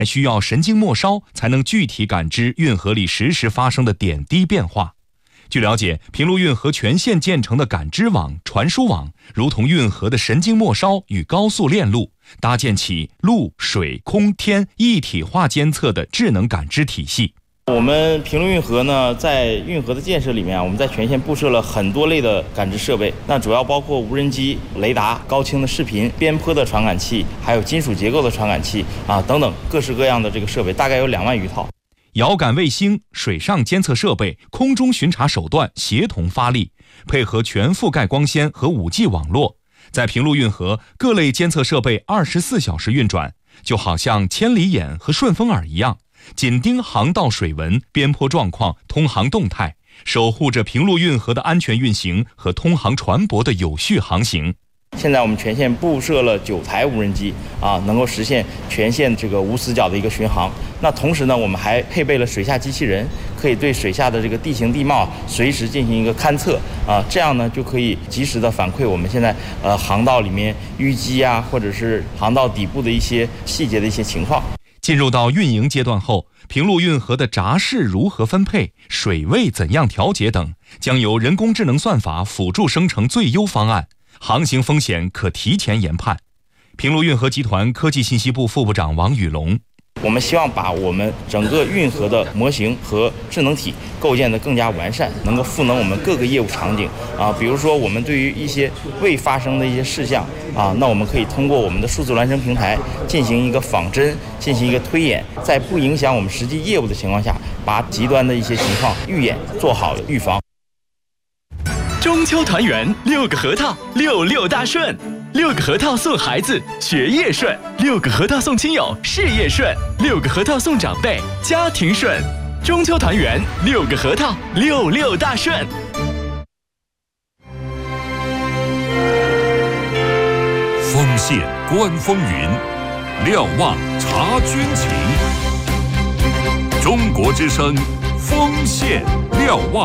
还需要神经末梢才能具体感知运河里实时发生的点滴变化。据了解，平陆运河全线建成的感知网、传输网，如同运河的神经末梢与高速链路，搭建起陆、水、空、天一体化监测的智能感知体系。 我们平陆运河呢，在运河的建设里面，我们在全线布设了很多类的感知设备，那主要包括无人机、雷达、高清的视频、边坡的传感器，还有金属结构的传感器等等各式各样的这个设备，大概有2万余套。 遥感卫星、水上监测设备、空中巡查手段协同发力，配合全覆盖光纤和5G 网络，在平陆运河各类监测设备24小时运转，就好像千里眼和顺风耳一样，紧盯航道水文、边坡状况、通航动态，守护着平陆运河的安全运行和通航船舶的有序航行。 现在我们全线布设了9台无人机能够实现全线这个无死角的一个巡航。那同时呢，我们还配备了水下机器人，可以对水下的这个地形地貌随时进行一个勘测这样呢就可以及时的反馈我们现在航道里面淤积或者是航道底部的一些细节的一些情况。 进入到运营阶段后，平陆运河的闸式如何分配、水位怎样调节等，将由人工智能算法辅助生成最优方案，航行风险可提前研判。平陆运河集团科技信息部副部长王宇龙： 我们希望把我们整个运河的模型和智能体构建得更加完善，能够赋能我们各个业务场景比如说我们对于一些未发生的一些事项那我们可以通过我们的数字孪生平台进行一个仿真，进行一个推演，在不影响我们实际业务的情况下，把极端的一些情况预演做好预防。 中秋团圆，6个核桃，66大顺，6个核桃送孩子学业顺，6个核桃送亲友事业顺，6个核桃送长辈家庭顺。中秋团圆，6个核桃，66大顺。 锋线观风云，瞭望察军情。中国之声，锋线瞭望。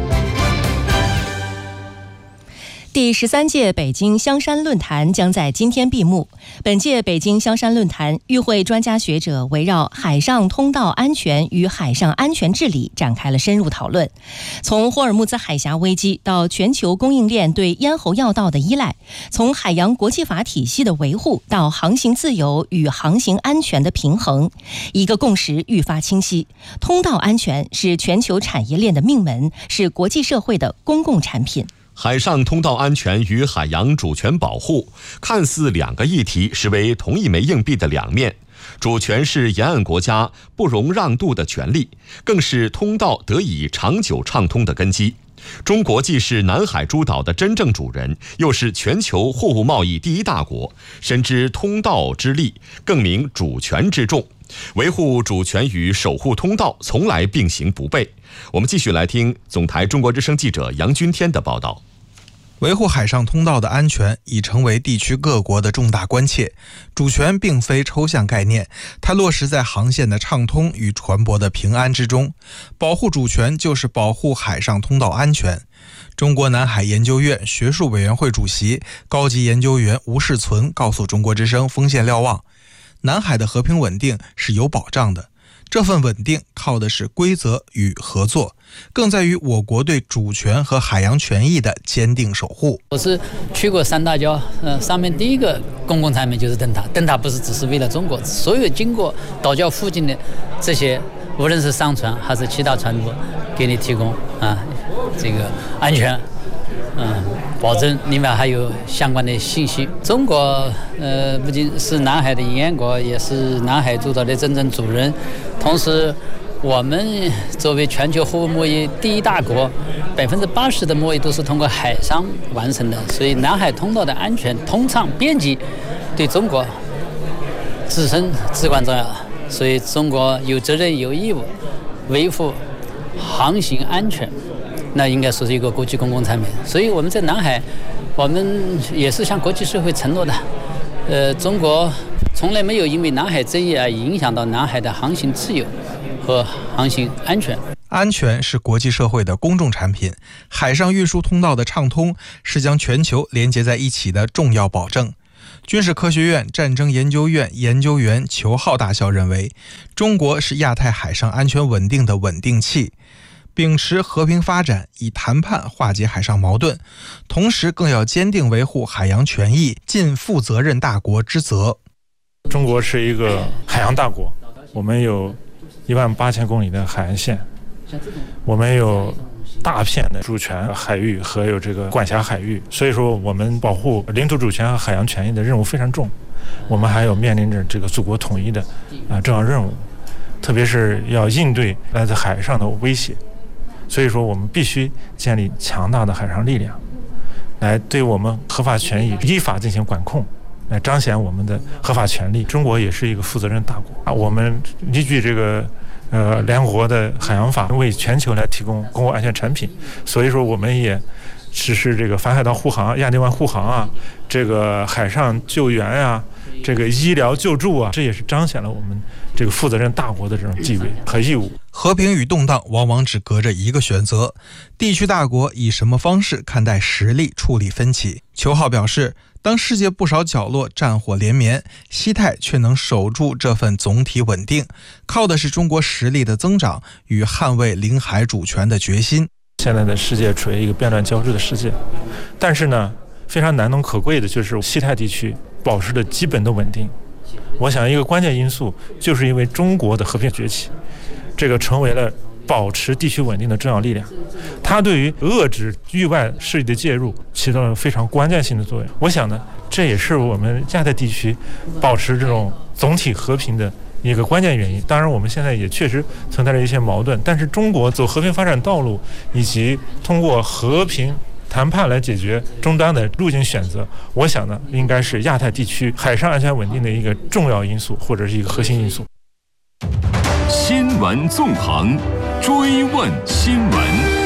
第13届北京香山论坛将在今天闭幕。本届北京香山论坛与会专家学者围绕海上通道安全与海上安全治理展开了深入讨论。从霍尔木兹海峡危机到全球供应链对咽喉要道的依赖，从海洋国际法体系的维护到航行自由与航行安全的平衡，一个共识愈发清晰：通道安全是全球产业链的命门，是国际社会的公共产品。 海上通道安全与海洋主权保护看似2个议题，实为同一枚硬币的2面。主权是沿岸国家不容让渡的权利，更是通道得以长久畅通的根基。中国既是南海诸岛的真正主人，又是全球货物贸易第1大国，深知通道之利，更明主权之重。维护主权与守护通道从来并行不悖。我们继续来听总台中国之声记者杨军天的报道。 维护海上通道的安全已成为地区各国的重大关切。主权并非抽象概念，它落实在航线的畅通与船舶的平安之中。保护主权就是保护海上通道安全。中国南海研究院学术委员会主席、高级研究员吴世存告诉中国之声锋线瞭望，南海的和平稳定是有保障的，这份稳定靠的是规则与合作，更在于我国对主权和海洋权益的坚定守护。 我是去过三大礁，上面第一个公共产品就是灯塔。灯塔不是只是为了中国，所有经过岛礁附近的这些，无论是商船还是其他船舶，给你提供这个安全，保证，另外还有相关的信息。中国不仅是南海的沿岸国，也是南海诸岛的真正主人。同时，我们作为全球货物贸易第1大国，80%的贸易都是通过海上完成的，所以南海通道的安全、通畅、便捷，对中国自身至关重要。所以，中国有责任、有义务维护航行安全。那应该说是一个国际公共产品，所以我们在南海，我们也是向国际社会承诺的，中国从来没有因为南海争议而影响到南海的航行自由和航行安全。 安全是国际社会的公众产品，海上运输通道的畅通是将全球连接在一起的重要保证。 军事科学院战争研究院研究员裘浩大校认为，中国是亚太海上安全稳定的稳定器，秉持和平发展，以谈判化解海上矛盾，同时更要坚定维护海洋权益，尽负责任大国之责。 中国是一个海洋大国，我们有18000公里的海岸线，我们有大片的主权海域和有这个管辖海域，所以说我们保护领土主权和海洋权益的任务非常重。我们还有面临着这个祖国统一的重要任务，特别是要应对来自海上的威胁。所以说我们必须建立强大的海上力量，来对我们合法权益依法进行管控，来彰显我们的合法权利。中国也是一个负责任大国我们依据这个联合国的海洋法为全球来提供公共安全产品，所以说我们也实施这个反海盗护航、亚丁湾护航这个海上救援这个医疗救助这也是彰显了我们这个负责任大国的这种地位和义务。 和平与动荡往往只隔着一个选择，地区大国以什么方式看待实力，处理分歧。裘浩表示，当世界不少角落战火连绵，西太却能守住这份总体稳定，靠的是中国实力的增长与捍卫领海主权的决心。 现在的世界处于一个变乱交织的世界，但是呢，非常难能可贵的就是西太地区保持着基本的稳定。我想一个关键因素就是因为中国的和平崛起，这个成为了保持地区稳定的重要力量，它对于遏制域外势力的介入起到了非常关键性的作用。我想呢，这也是我们亚太地区保持这种总体和平的一个关键原因。当然我们现在也确实存在着一些矛盾，但是中国走和平发展道路以及通过和平谈判来解决终端的路径选择，我想呢，应该是亚太地区海上安全稳定的一个重要因素，或者是一个核心因素。 新闻纵横，追问新闻。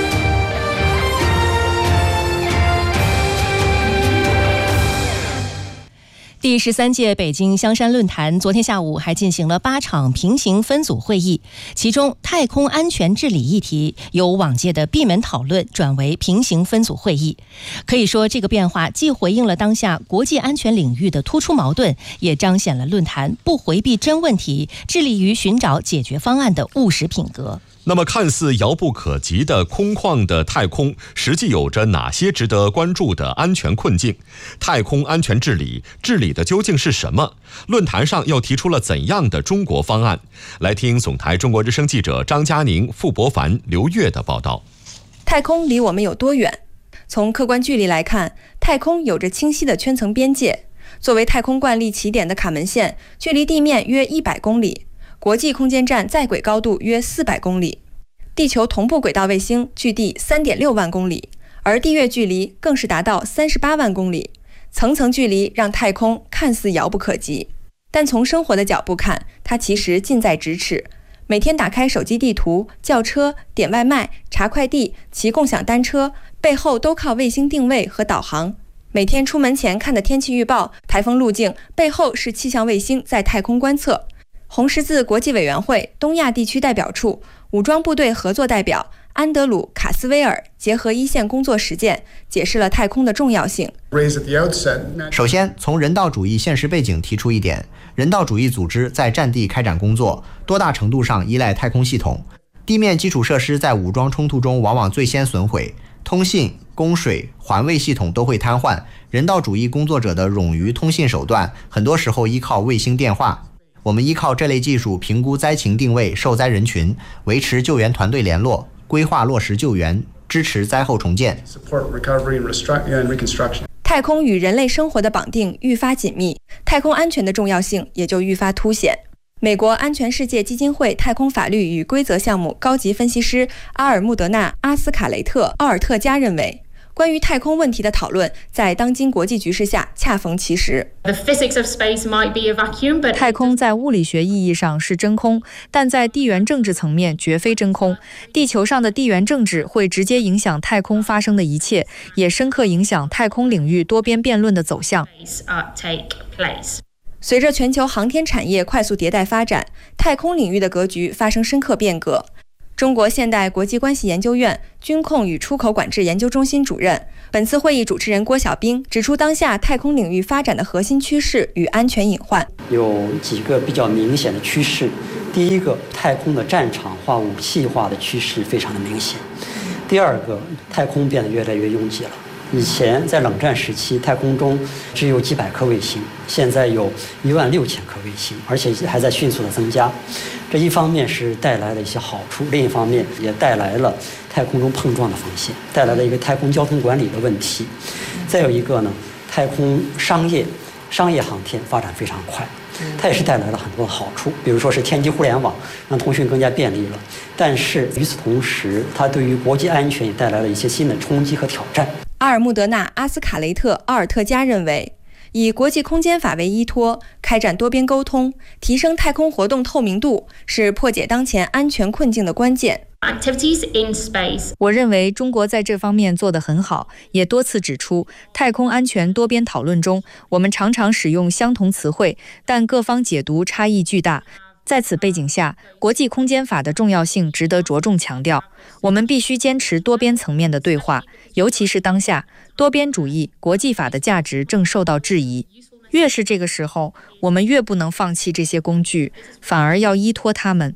第13届北京香山论坛昨天下午还进行了8场平行分组会议，其中太空安全治理议题由往届的闭门讨论转为平行分组会议。可以说，这个变化既回应了当下国际安全领域的突出矛盾，也彰显了论坛不回避真问题，致力于寻找解决方案的务实品格。 那么看似遥不可及的空旷的太空，实际有着哪些值得关注的安全困境？太空安全治理的究竟是什么？论坛上又提出了怎样的中国方案？来听总台中国之声记者张嘉宁、傅博凡、刘越的报道。 太空离我们有多远？从客观距离来看，太空有着清晰的圈层边界。作为太空惯例起点的卡门线，距离地面约100公里。国际空间站在轨高度约400公里，地球同步轨道卫星距地3.6万公里，而地月距离更是达到38万公里。层层距离让太空看似遥不可及，但从生活的角度看，它其实近在咫尺。每天打开手机地图，叫车、点外卖、查快递、骑共享单车，背后都靠卫星定位和导航。每天出门前看的天气预报、台风路径，背后是气象卫星在太空观测。红十字国际委员会东亚地区代表处武装部队合作代表安德鲁·卡斯威尔结合一线工作实践，解释了太空的重要性。 首先，从人道主义现实背景提出一点，人道主义组织在战地开展工作，多大程度上依赖太空系统。地面基础设施在武装冲突中往往最先损毁，通信、供水、环卫系统都会瘫痪。人道主义工作者的冗余通信手段，很多时候依靠卫星电话。我们依靠这类技术评估灾情定位受灾人群，维持救援团队联络，规划落实救援，支持灾后重建。 太空与人类生活的绑定愈发紧密，太空安全的重要性也就愈发凸显。美国安全世界基金会太空法律与规则项目高级分析师阿尔穆德纳·阿斯卡雷特·奥尔特加认为，关于太空问题的讨论在当今国际局势下恰逢其时。 太空在物理学意义上是真空，但在地缘政治层面绝非真空。地球上的地缘政治会直接影响太空发生的一切，也深刻影响太空领域多边辩论的走向。 随着全球航天产业快速迭代发展，太空领域的格局发生深刻变革。 中国现代国际关系研究院军控与出口管制研究中心主任、本次会议主持人郭晓兵指出，当下太空领域发展的核心趋势与安全隐患有几个比较明显的趋势。第一个，太空的战场化、武器化的趋势非常的明显。第二个，太空变得越来越拥挤了。以前在冷战时期，太空中只有几百颗卫星，现在有16000颗卫星，而且还在迅速的增加。这一方面是带来了一些好处，另一方面也带来了太空中碰撞的风险，带来了一个太空交通管理的问题。再有一个呢，太空商业航天发展非常快，它也是带来了很多的好处，比如说是天基互联网，让通讯更加便利了。但是与此同时，它对于国际安全也带来了一些新的冲击和挑战。 阿尔穆德纳、阿斯卡雷特、奥尔特加认为，以国际空间法为依托，开展多边沟通，提升太空活动透明度，是破解当前安全困境的关键。 我认为中国在这方面做得很好，也多次指出，太空安全多边讨论中，我们常常使用相同词汇，但各方解读差异巨大。在此背景下，国际空间法的重要性值得着重强调。我们必须坚持多边层面的对话，尤其是当下，多边主义、国际法的价值正受到质疑。越是这个时候，我们越不能放弃这些工具，反而要依托它们。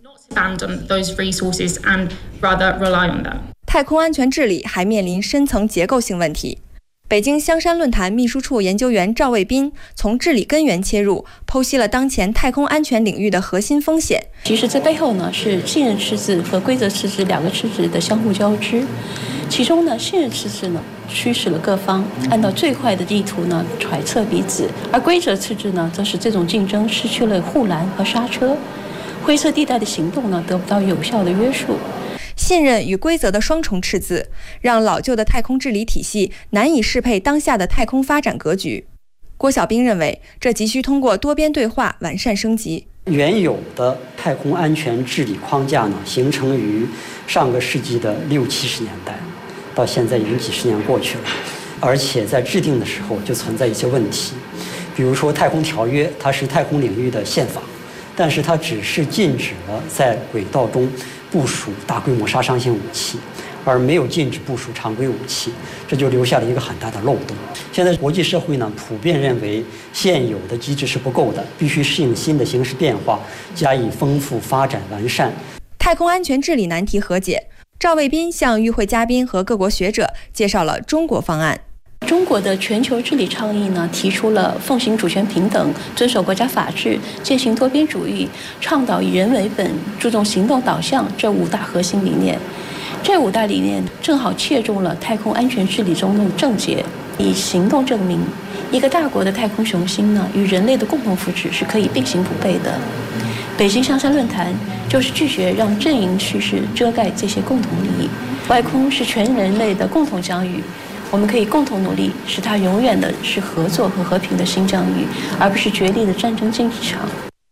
太空安全治理还面临深层结构性问题。北京香山论坛秘书处研究员赵卫斌从治理根源切入，剖析了当前太空安全领域的核心风险。 其实这背后呢，是信任赤字和规则赤字两个赤字的相互交织。其中呢，信任赤字呢驱使了各方按照最快的地图呢揣测彼此，而规则赤字呢，则使这种竞争失去了护栏和刹车，灰色地带的行动呢得不到有效的约束。 信任与规则的双重赤字，让老旧的太空治理体系难以适配当下的太空发展格局。郭晓兵认为，这急需通过多边对话完善升级。 原有的太空安全治理框架呢，形成于上个世纪的60、70年代，到现在已经几十年过去了，而且在制定的时候就存在一些问题，比如说太空条约，它是太空领域的宪法，但是它只是禁止了在轨道中部署大规模杀伤性武器，而没有禁止部署常规武器，这就留下了一个很大的漏洞。现在国际社会呢，普遍认为现有的机制是不够的，必须适应新的形势变化，加以丰富、发展、完善。 太空安全治理难题和解，赵卫斌向与会嘉宾和各国学者介绍了中国方案。 中国的全球治理倡议呢，提出了奉行主权平等、遵守国家法治、践行多边主义、倡导以人为本、注重行动导向这5大核心理念。这5大理念正好切中了太空安全治理中的症结，以行动证明一个大国的太空雄心呢，与人类的共同福祉是可以并行不悖的。北京香山论坛就是拒绝让阵营趋势遮盖这些共同利益。外空是全人类的共同疆域，我们可以共同努力，使它永远的是合作和和平的新疆域，而不是决裂的战争竞技场。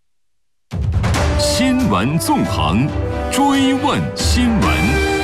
新闻纵横，追问新闻。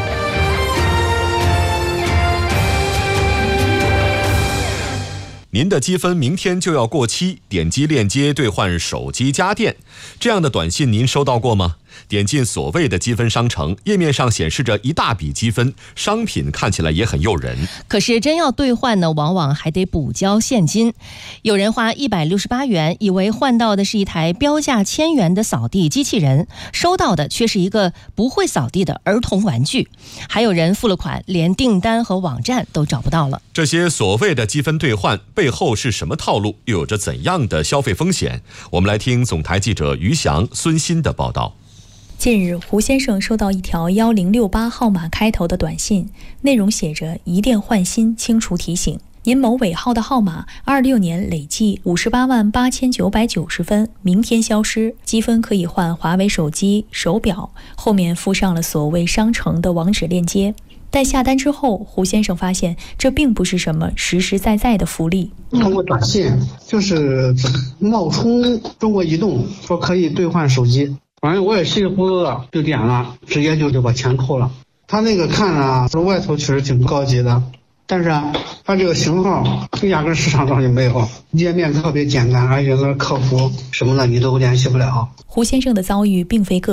您的积分明天就要过期，点击链接兑换手机家电，这样的短信您收到过吗？点进所谓的积分商城，页面上显示着一大笔积分，商品看起来也很诱人。 可是真要兑换呢，往往还得补交现金。有人花168元，以为换到的是一台标价1000元的扫地机器人，收到的却是一个不会扫地的儿童玩具。还有人付了款，连订单和网站都找不到了。 这些所谓的积分兑换背后是什么套路，又有着怎样的消费风险？我们来听总台记者于翔、孙鑫的报道。 近日，胡先生收到一条1068号码开头的短信，内容写着“一电换新，清除提醒，您某尾号的号码26年累计588990分，明天消失，积分可以换华为手机、手表”，后面附上了所谓商城的网址链接。但下单之后，胡先生发现这并不是什么实实在在的福利。 通过短信就是冒充中国移动说可以兑换手机，反正我也稀里糊涂的就点了，直接就把钱扣了。他那个看啊，外头确实挺高级的，但是他这个型号压根市场上就没有，页面特别简单，而且那客服什么的你都联系不了。 胡先生的遭遇并非个例。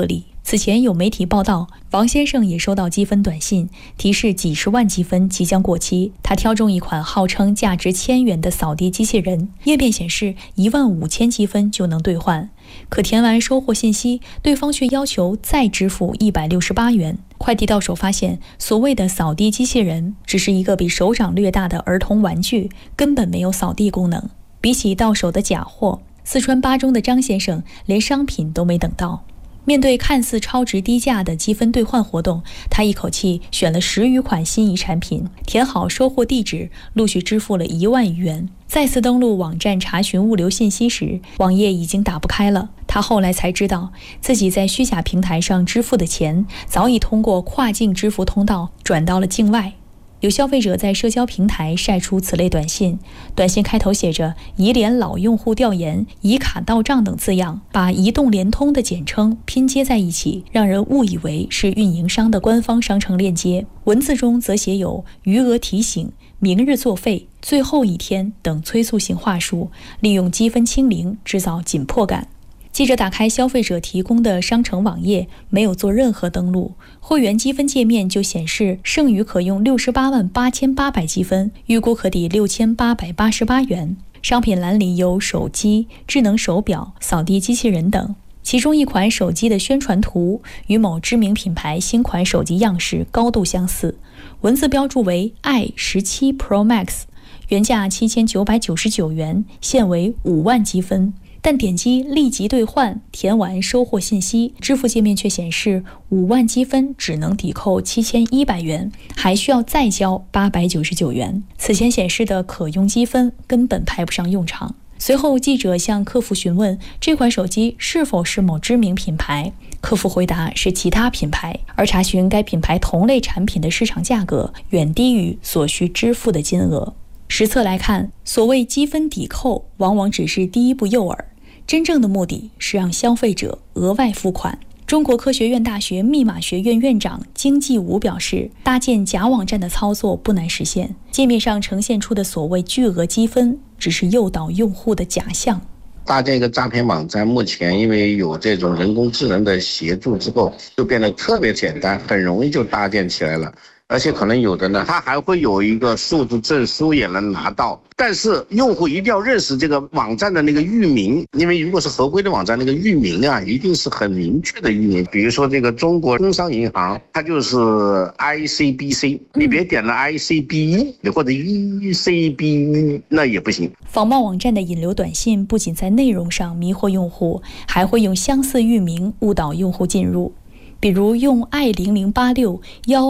此前有媒体报道，王先生也收到积分短信，提示几十万积分即将过期。他挑中一款号称价值1000元的扫地机器人，页面显示15000积分就能兑换。可填完收货信息，对方却要求再支付168元。快递到手发现，所谓的扫地机器人只是一个比手掌略大的儿童玩具，根本没有扫地功能。比起到手的假货，四川巴中的张先生连商品都没等到。面对看似超值低价的积分兑换活动，他一口气选了10余款心仪产品，填好收货地址，陆续支付了1万余元。再次登录网站查询物流信息时，网页已经打不开了。他后来才知道，自己在虚假平台上支付的钱早已通过跨境支付通道转到了境外。有消费者在社交平台晒出此类短信，短信开头写着“移联老用户调研，移卡到账”等字样，把移动、联通的简称拼接在一起，让人误以为是运营商的官方商城链接。文字中则写有余额提醒、明日作废、最后一天等催促性话术，利用积分清零制造紧迫感。记者打开消费者提供的商城网页，没有做任何登录，会员积分界面就显示剩余可用688800积分，预估可抵6888元。商品栏里有手机、智能手表、扫地机器人等，其中一款手机的宣传图与某知名品牌新款手机样式高度相似，文字标注为 i17 Pro Max， 原价7999元，现为5万积分。但点击立即兑换，填完收货信息，支付界面却显示5万积分只能抵扣7100元，还需要再交899元。此前显示的可用积分根本派不上用场。随后记者向客服询问这款手机是否是某知名品牌，客服回答是其他品牌，而查询该品牌同类产品的市场价格远低于所需支付的金额。实测来看，所谓积分抵扣往往只是第一步诱饵，真正的目的是让消费者额外付款。中国科学院大学密码学院院长金继武表示，搭建假网站的操作不难实现，界面上呈现出的所谓巨额积分只是诱导用户的假象。 搭建一个诈骗网站，目前因为有这种人工智能的协助之后，就变得特别简单，很容易就搭建起来了。而且可能有的呢，它还会有一个数字证书也能拿到，但是用户一定要认识这个网站的那个域名，因为如果是合规的网站，那个域名啊一定是很明确的域名。比如说这个中国工商银行，它就是 ICBC， 你别点了 ICB 或者 ECB， 那也不行。 仿冒网站的引流短信不仅在内容上迷惑用户，还会用相似域名误导用户进入。比如用 i0086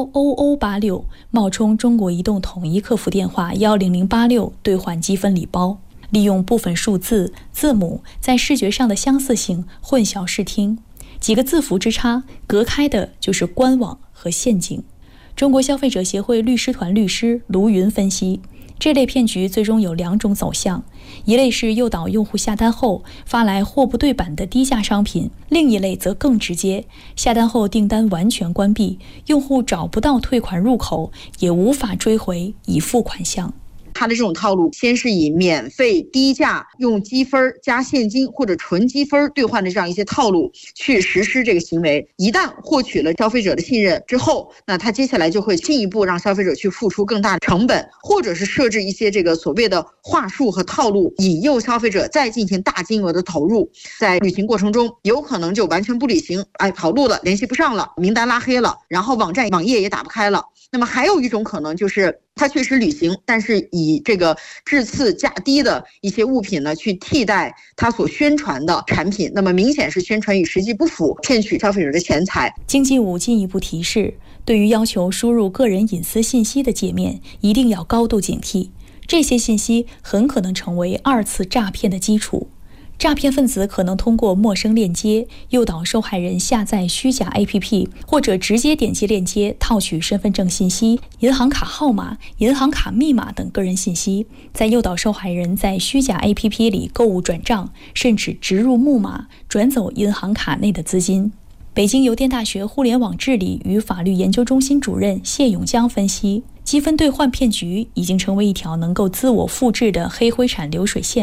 10086冒充中国移动统一客服电话10086兑换积分礼包，利用部分数字、字母在视觉上的相似性混淆视听，几个字符之差，隔开的就是官网和陷阱。中国消费者协会律师团律师卢云分析，这类骗局最终有2种走向，一类是诱导用户下单后发来货不对版的低价商品，另一类则更直接，下单后订单完全关闭，用户找不到退款入口，也无法追回已付款项。 它的这种套路，先是以免费低价用积分加现金或者纯积分兑换的这样一些套路去实施这个行为。一旦获取了消费者的信任之后，那它接下来就会进一步让消费者去付出更大的成本，或者是设置一些这个所谓的话术和套路，引诱消费者再进行大金额的投入。在履行过程中，有可能就完全不履行，跑路了，联系不上了，名单拉黑了，然后网页也打不开了。那么还有一种可能就是它确实履行，但是以这个质次价低的一些物品呢，去替代它所宣传的产品，那么明显是宣传与实际不符，骗取消费者的钱财。 经济部进一步提示，对于要求输入个人隐私信息的界面，一定要高度警惕，这些信息很可能成为2次诈骗的基础。诈骗分子可能通过陌生链接诱导受害人下载虚假 APP， 或者直接点击链接套取身份证信息、银行卡号码、银行卡密码等个人信息，再诱导受害人在虚假 APP 里购物转账，甚至植入木马转走银行卡内的资金。北京邮电大学互联网治理与法律研究中心主任谢永江分析，积分兑换骗局已经成为一条能够自我复制的黑灰产流水线。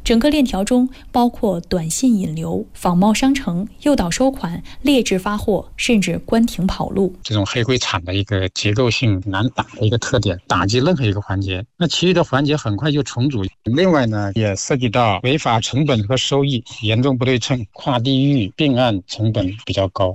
整个链条中包括短信引流、仿冒商城、诱导收款、劣质发货，甚至关停跑路。 这种黑灰产的一个结构性难打的一个特点，打击任何一个环节，那其余的环节很快就重组。另外呢，也涉及到违法成本和收益严重不对称，跨地域并案成本比较高。